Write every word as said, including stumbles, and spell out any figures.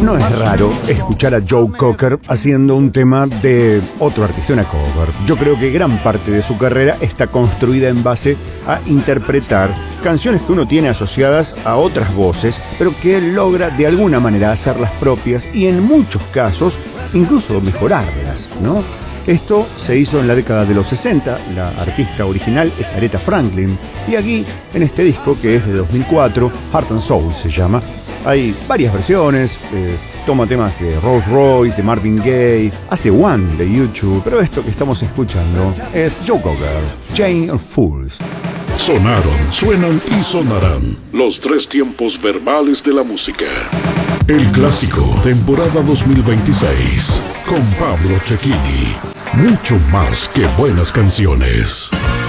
No es raro escuchar a Joe Cocker haciendo un tema de otro artista, una cover. Yo creo que gran parte de su carrera está construida en base a interpretar canciones que uno tiene asociadas a otras voces, pero que él logra de alguna manera hacerlas propias y en muchos casos incluso mejorarlas, ¿no? Esto se hizo en la década de los sesenta, la artista original es Aretha Franklin, y aquí, en este disco que es de dos mil cuatro, Heart and Soul se llama, hay varias versiones, eh, toma temas de Rose Royce, de Marvin Gaye, hace One de YouTube, pero esto que estamos escuchando es Joe Cocker, Chain of Fools. Sonaron, suenan y sonarán los tres tiempos verbales de la música. El clásico, temporada dos mil veintiséis, con Pablo Cecchini. Mucho más que buenas canciones.